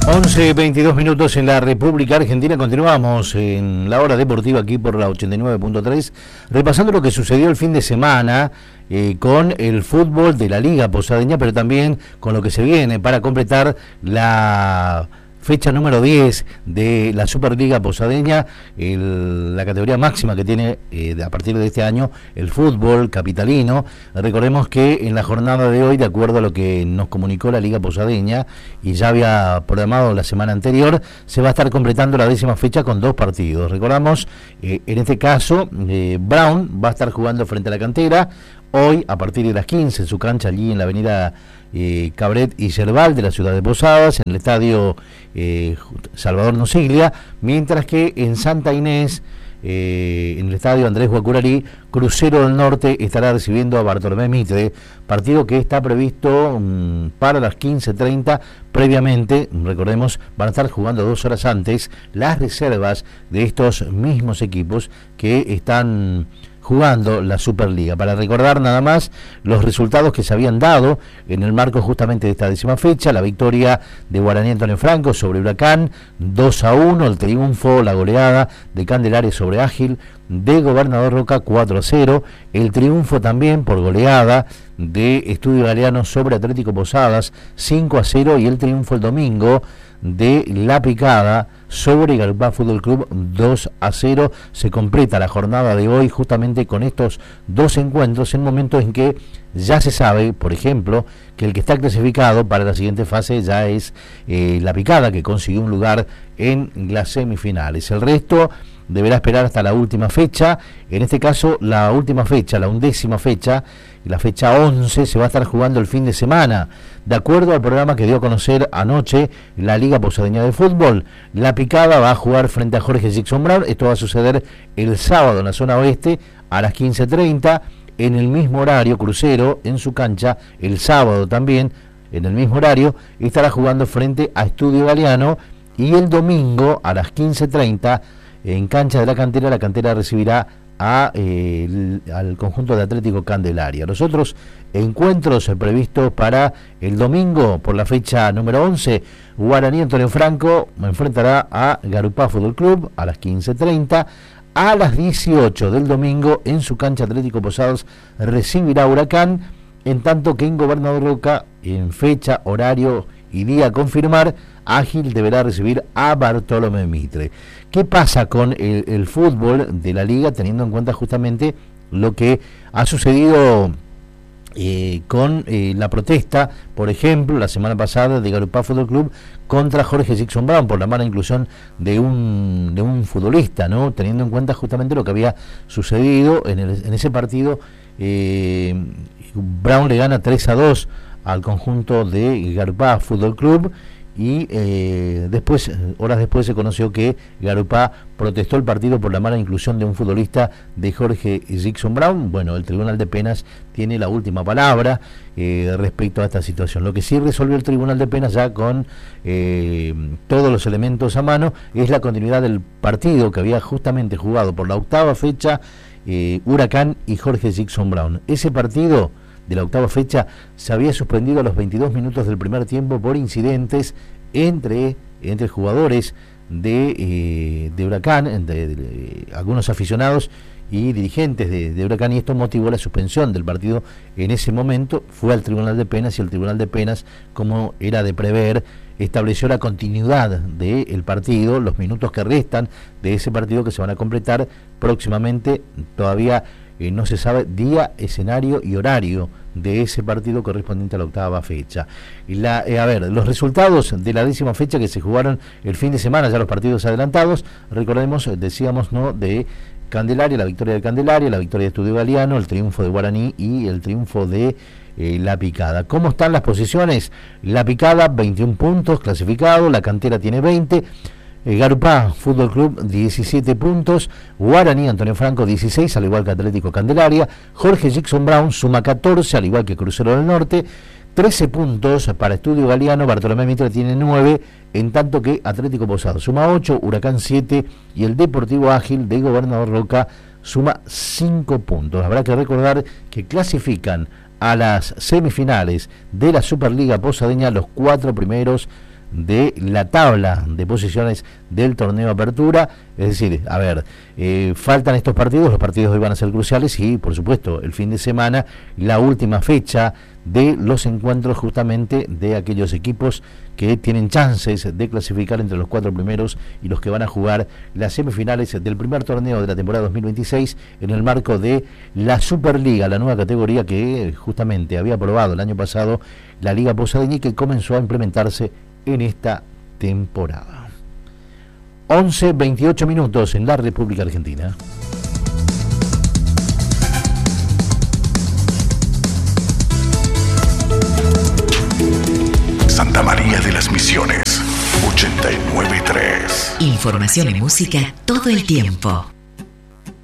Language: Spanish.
11:22 en la República Argentina. Continuamos en la hora deportiva aquí por la 89.3, repasando lo que sucedió el fin de semana con el fútbol de la Liga Posadeña, pero también con lo que se viene para completar la fecha número 10 de la Superliga Posadeña, la categoría máxima que tiene a partir de este año el fútbol capitalino. Recordemos que en la jornada de hoy, de acuerdo a lo que nos comunicó la Liga Posadeña, y ya había programado la semana anterior, se va a estar completando la 10ª fecha con 2 partidos. Recordamos, en este caso, Brown va a estar jugando frente a la Cantera hoy a partir de las 15 en su cancha allí en la avenida Cabret y Cerval de la ciudad de Posadas, en el estadio Salvador Nosiglia, mientras que en Santa Inés, en el estadio Andrés Guacurarí, Crucero del Norte estará recibiendo a Bartolomé Mitre, partido que está previsto para las 15:30. Previamente, recordemos, van a estar jugando 2 horas antes las reservas de estos mismos equipos que están jugando la Superliga. Para recordar nada más los resultados que se habían dado en el marco justamente de esta 10ª fecha: la victoria de Guaraní Antonio Franco sobre Huracán 2-1, el triunfo, la goleada de Candelaria sobre Ágil de Gobernador Roca 4-0, el triunfo también por goleada de Estudio Galeano sobre Atlético Posadas 5-0, y el triunfo el domingo de La Picada sobre Garupá Fútbol Club 2-0. Se completa la jornada de hoy justamente con estos 2 encuentros, en momentos en que ya se sabe, por ejemplo, que el que está clasificado para la siguiente fase ya es La Picada, que consiguió un lugar en las semifinales. El resto deberá esperar hasta la última fecha. En este caso, la última fecha, la 11ª fecha, la fecha 11, se va a estar jugando el fin de semana. De acuerdo al programa que dio a conocer anoche la Liga Posadeña de Fútbol, La Picada va a jugar frente a Jorge Jackson Brown. Esto va a suceder el sábado en la zona oeste a las 15:30. En el mismo horario, Crucero en su cancha, el sábado también, en el mismo horario, estará jugando frente a Estudio Galeano. Y el domingo a las 15:30, en cancha de la Cantera recibirá al conjunto de Atlético Candelaria. Los otros encuentros previstos para el domingo por la fecha número 11, Guaraní Antonio Franco enfrentará a Garupá Fútbol Club a las 15:30. A las 18 del domingo, en su cancha Atlético Posadas recibirá Huracán, en tanto que en Gobernador Roca, en fecha, horario y día a confirmar, Ágil deberá recibir a Bartolomé Mitre. ¿Qué pasa con el fútbol de la liga, teniendo en cuenta justamente lo que ha sucedido con la protesta, por ejemplo, la semana pasada de Garupá Fútbol Club contra Jorge Jackson Brown por la mala inclusión de un futbolista, ¿no? Teniendo en cuenta justamente lo que había sucedido en ese partido? Brown le gana 3-2 al conjunto de Garupá Fútbol Club, y horas después se conoció que Garupá protestó el partido por la mala inclusión de un futbolista de Jorge Jackson Brown. Bueno, el Tribunal de Penas tiene la última palabra respecto a esta situación. Lo que sí resolvió el Tribunal de Penas, ya con todos los elementos a mano, es la continuidad del partido que había justamente jugado por la 8ª fecha Huracán y Jorge Jackson Brown. Ese partido de la 8ª fecha se había suspendido a los 22 minutos del primer tiempo por incidentes entre jugadores de Huracán, entre algunos aficionados y dirigentes de Huracán, y esto motivó la suspensión del partido. En ese momento fue al Tribunal de Penas, y el Tribunal de Penas, como era de prever, estableció la continuidad del partido, los minutos que restan de ese partido, que se van a completar próximamente. Todavía no se sabe día, escenario y horario de ese partido correspondiente a la 8ª fecha. Los resultados de la 10ª fecha que se jugaron el fin de semana, ya los partidos adelantados, recordemos, decíamos, ¿no?, de Candelaria, la victoria de Candelaria, la victoria de Estudio Galeano, el triunfo de Guaraní y el triunfo de La Picada. ¿Cómo están las posiciones? La Picada, 21 puntos clasificado, la Cantera tiene 20, Garupá Fútbol Club 17 puntos, Guaraní Antonio Franco 16, al igual que Atlético Candelaria. Jorge Jackson Brown suma 14, al igual que Crucero del Norte. 13 puntos para Estudio Galeano, Bartolomé Mitre tiene 9, en tanto que Atlético Posadas suma 8, Huracán 7 y el Deportivo Ágil de Gobernador Roca suma 5 puntos. Habrá que recordar que clasifican a las semifinales de la Superliga Posadeña los 4 primeros de la tabla de posiciones del torneo Apertura. Es decir, a ver, faltan estos partidos, los partidos hoy van a ser cruciales y por supuesto el fin de semana, la última fecha de los encuentros justamente de aquellos equipos que tienen chances de clasificar entre los 4 primeros y los que van a jugar las semifinales del primer torneo de la temporada 2026 en el marco de la Superliga, la nueva categoría que justamente había aprobado el año pasado la Liga Posadeña y que comenzó a implementarse en esta temporada. 11:28 minutos en la República Argentina. Santa María de las Misiones, 89.3. Información y música todo el tiempo.